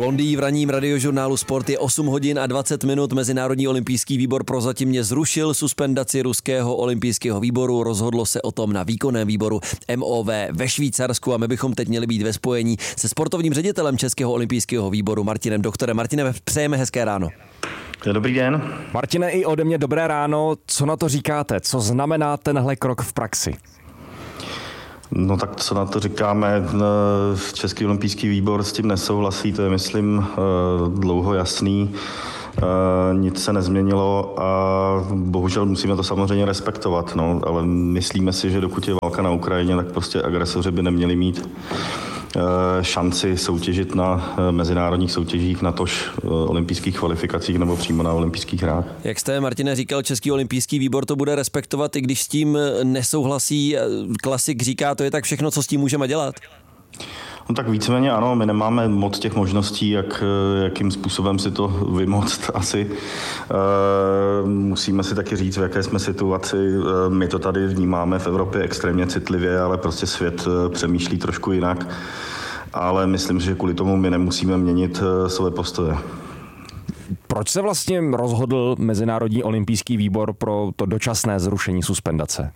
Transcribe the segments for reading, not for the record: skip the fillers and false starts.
Blondý v ranním radiožurnálu Sport je 8 hodin a 20 minut. Mezinárodní olympijský výbor prozatímně zrušil suspendaci ruského olympijského výboru. Rozhodlo se o tom na výkonném výboru MOV ve Švýcarsku a my bychom teď měli být ve spojení se sportovním ředitelem Českého olympijského výboru Martinem Doktorem. Martine, přejeme hezké ráno. Dobrý den. Martine, i ode mě dobré ráno. Co na to říkáte? Co znamená tenhle krok v praxi? No tak co na to říkáme, Český olympijský výbor s tím nesouhlasí, to je myslím dlouho jasný, nic se nezměnilo a bohužel musíme to samozřejmě respektovat, no, ale myslíme si, že dokud je válka na Ukrajině, tak prostě agresoři by neměli mít šanci soutěžit na mezinárodních soutěžích, natož olympijských kvalifikacích nebo přímo na olympijských hrách. Jak jste, Martine, říkal, Český olympijský výbor to bude respektovat, i když s tím nesouhlasí. Klasik říká, to je tak všechno, co s tím můžeme dělat? No tak víceméně ano, my nemáme moc těch možností, jakým způsobem si to vymoct asi. Musíme si taky říct, v jaké jsme situaci. My to tady vnímáme v Evropě extrémně citlivě, ale prostě svět přemýšlí trošku jinak. Ale myslím, že kvůli tomu my nemusíme měnit své postoje. Proč se vlastně rozhodl Mezinárodní olympijský výbor pro to dočasné zrušení suspendace?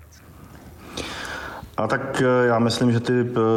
A tak já myslím, že ty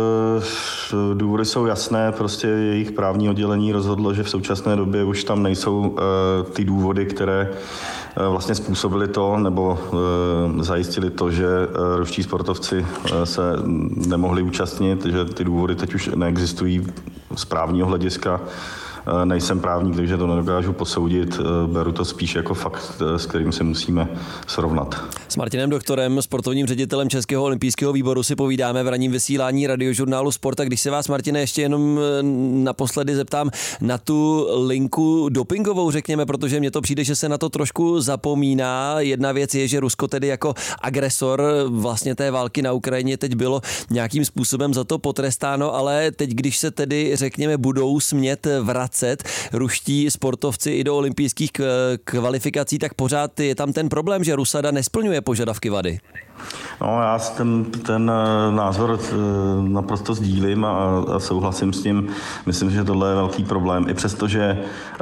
důvody jsou jasné, prostě jejich právní oddělení rozhodlo, že v současné době už tam nejsou ty důvody, které vlastně způsobily to, nebo zajistili to, že ruští sportovci se nemohli účastnit, že ty důvody teď už neexistují z právního hlediska. Nejsem právník, takže to nedokážu posoudit. Beru to spíš jako fakt, s kterým se musíme srovnat. S Martinem Doktorem, sportovním ředitelem Českého olympijského výboru, si povídáme v ranním vysílání radiožurnálu Sport. A když se vás, Martine, ještě jenom naposledy zeptám na tu linku dopingovou, řekněme, protože mně to přijde, že se na to trošku zapomíná. Jedna věc je, že Rusko tedy jako agresor vlastně té války na Ukrajině teď bylo nějakým způsobem za to potrestáno, ale teď, když se tedy, řekněme, budou smět vracet ruští sportovci i do olympijských kvalifikací, tak pořád je tam ten problém, že Rusada nesplňuje požadavky WADY. No, já ten názor naprosto sdílím a souhlasím s tím. Myslím, že tohle je velký problém. I přesto, že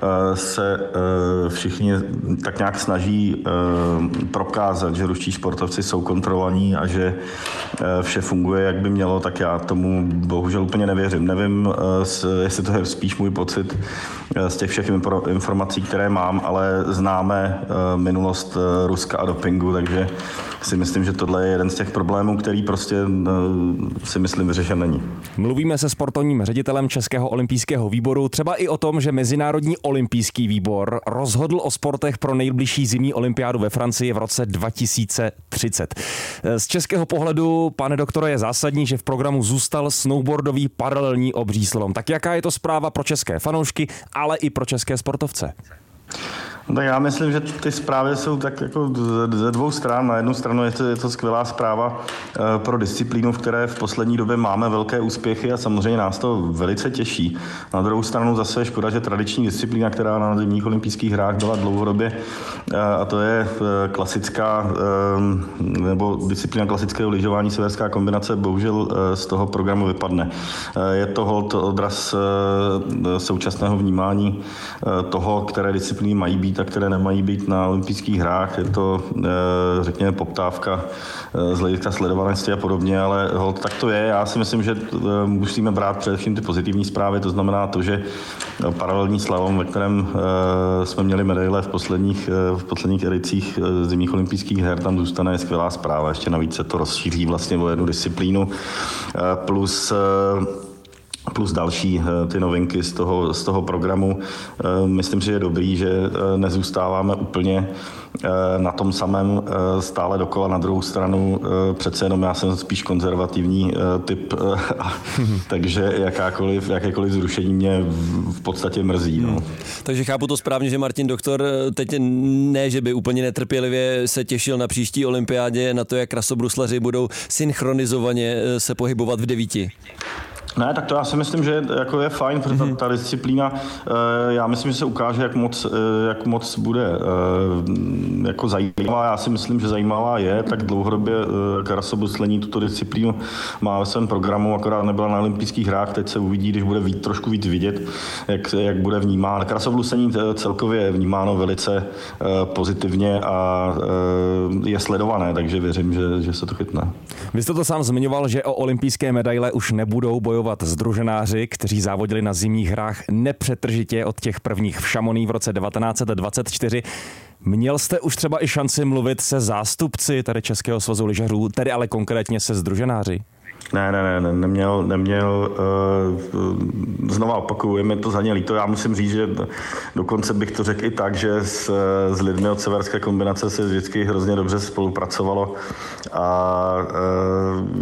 se všichni tak nějak snaží prokázat, že ruští sportovci jsou kontrolovaní a že vše funguje, jak by mělo, tak já tomu bohužel úplně nevěřím. Nevím, jestli to je spíš můj pocit z těch všech informací, které mám, ale známe minulost Ruska a dopingu, takže si myslím, že tohle je jeden z těch problémů, který prostě si myslím vyřešen není. Mluvíme se sportovním ředitelem Českého olympijského výboru třeba i o tom, že Mezinárodní olympijský výbor rozhodl o sportech pro nejbližší zimní olympiádu ve Francii v roce 2030. Z českého pohledu, pane doktore, je zásadní, že v programu zůstal snowboardový paralelní obří slalom. Tak jaká je to zpráva pro české fanoušky, ale i pro české sportovce? No tak já myslím, že ty zprávy jsou tak jako ze dvou stran. Na jednu stranu je to skvělá zpráva pro disciplínu, v které v poslední době máme velké úspěchy a samozřejmě nás to velice těší. Na druhou stranu zase je škoda, že tradiční disciplína, která na zimních olympijských hrách byla dlouhodobě, a to je klasická, nebo disciplína klasického lyžování, severská kombinace, bohužel z toho programu vypadne. Je to holt odraz současného vnímání toho, které disciplíny mají být a které nemají být na olympijských hrách. Je to, řekněme, poptávka z hlediska sledovanosti a podobně, ale holt, tak to je. Já si myslím, že musíme brát především ty pozitivní zprávy, to znamená to, že paralelní slalom, ve kterém jsme měli medaile v posledních edicích zimních olympijských her, tam zůstane, je skvělá zpráva. Ještě navíc se to rozšíří vlastně o jednu disciplínu, plus další ty novinky z toho programu. Myslím, že je dobrý, že nezůstáváme úplně na tom samém stále dokola. Na druhou stranu přece jenom já jsem spíš konzervativní typ, takže jakékoliv zrušení mě v podstatě mrzí. No. Takže chápu to správně, že Martin Doktor teď ne, že by úplně netrpělivě se těšil na příští olympiádě, na to, jak krasobruslaři budou synchronizovaně se pohybovat v 9. Ne, tak to já si myslím, že jako je fajn, protože ta disciplína, já myslím, že se ukáže, jak moc bude jako zajímavá. Já si myslím, že zajímavá je, tak dlouhodobě krasobruslení tuto disciplínu má ve svém programu, akorát nebyla na olympijských hrách, teď se uvidí, když bude trošku víc vidět, jak bude vnímán. Krasobruslení celkově je vnímáno velice pozitivně a je sledované, takže věřím, že se to chytne. Vy jste to sám zmiňoval, že o olympijské medaile už nebudou bojovat sdruženáři, kteří závodili na zimních hrách nepřetržitě od těch prvních v Chamonix v roce 1924. Měl jste už třeba i šanci mluvit se zástupci tady Českého svazu lyžařů, tedy ale konkrétně se sdruženáři? Ne, neměl. Znova opakuju, je mi to za ně líto. Já musím říct, že dokonce bych to řekl i tak, že s lidmi od Severské kombinace se vždycky hrozně dobře spolupracovalo a